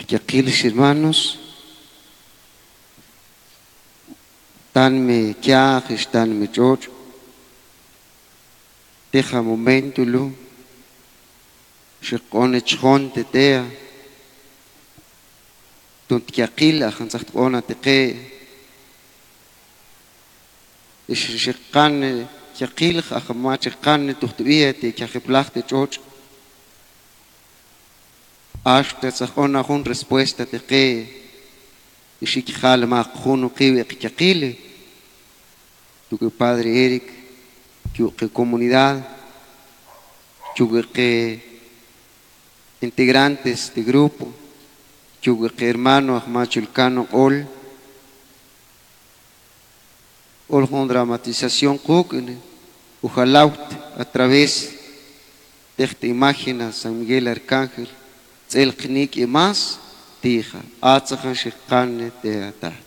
Yaquiles hermanos, tan me kiajes, tan me chocho, deja momento lu, se pone chon tetea, tunt yaquila, han sagt ona teque, se canne, yaquil, ajamache canne, tuhtuiete, kiajeplachte chocho. Hasta sahona hun respuesta teque, y si quijal ma juno kiwe kiakile, tu que padre Eric, que comunidad, que integrantes de grupo, que hermano Ahmachulcano ol con dramatización kukene, ojalá a través de esta imagen San Miguel Arcángel, el knik y más, tija, atzahan shekane te atat.